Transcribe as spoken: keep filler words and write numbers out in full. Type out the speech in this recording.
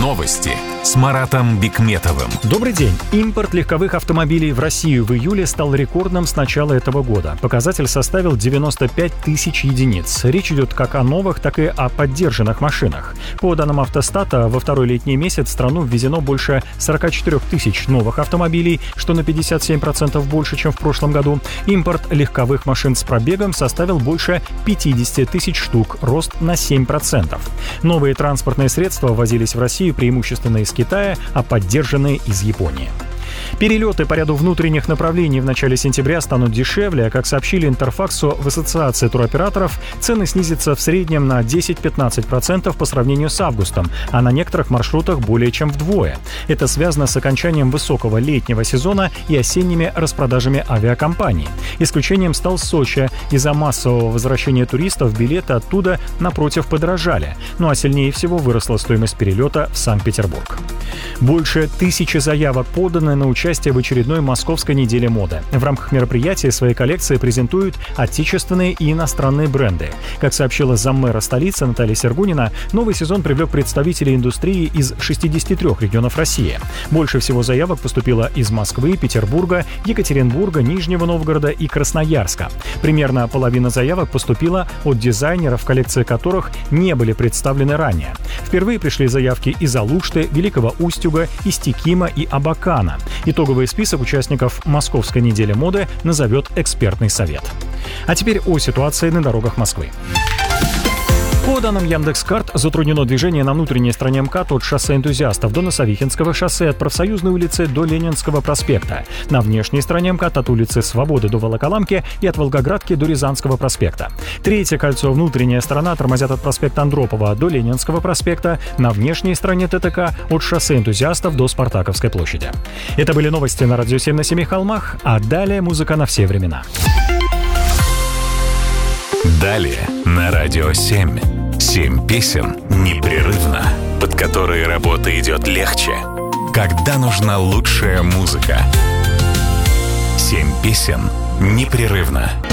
Новости с Маратом Бикметовым. Добрый день. Импорт легковых автомобилей в Россию в июле стал рекордным с начала этого года. Показатель составил девяносто пять тысяч единиц. Речь идет как о новых, так и о поддержанных машинах. По данным Автостата, во второй летний месяц в страну ввезено больше сорок четыре тысяч новых автомобилей, что на пятьдесят семь процентов больше, чем в прошлом году. Импорт легковых машин с пробегом составил больше пятьдесят тысяч штук, рост на семь процентов. Новые транспортные средства ввозились в Россию преимущественно из Китая, а поддержанные из Японии. Перелеты по ряду внутренних направлений в начале сентября станут дешевле, а как сообщили Интерфаксу в Ассоциации туроператоров, цены снизятся в среднем на десять-пятнадцать процентов по сравнению с августом, а на некоторых маршрутах более чем вдвое. Это связано с окончанием высокого летнего сезона и осенними распродажами авиакомпаний. Исключением стал Сочи. Из-за массового возвращения туристов билеты оттуда, напротив, подорожали. Ну а сильнее всего выросла стоимость перелета в Санкт-Петербург. Больше тысячи заявок поданы на участие в очередной Московской неделе моды. В рамках мероприятия свои коллекции презентуют отечественные и иностранные бренды. Как сообщила заммэра столицы Наталья Сергунина, новый сезон привлек представителей индустрии из шестидесяти трёх регионов России. Больше всего заявок поступило из Москвы, Петербурга, Екатеринбурга, Нижнего Новгорода и Красноярска. Примерно половина заявок поступила от дизайнеров, коллекции которых не были представлены ранее. Впервые пришли заявки из Алушты, Великого Устюга, Истикима и Абакана. Итоговый список участников Московской недели моды назовет экспертный совет. А теперь о ситуации на дорогах Москвы. По данным Яндекс.Карт, затруднено движение на внутренней стороне МКАД от шоссе Энтузиастов до Носовихинского шоссе, от Профсоюзной улицы до Ленинского проспекта. На внешней стороне МКАД от улицы Свободы до Волоколамки и от Волгоградки до Рязанского проспекта. Третье кольцо, внутренняя сторона, тормозят от проспекта Андропова до Ленинского проспекта. На внешней стороне ТТК от шоссе Энтузиастов до Спартаковской площади. Это были новости на Радио семь на семи холмах, а далее музыка на все времена. Далее на Радио семь. Семь песен непрерывно, под которые работа идет легче. Когда нужна лучшая музыка. Семь песен непрерывно.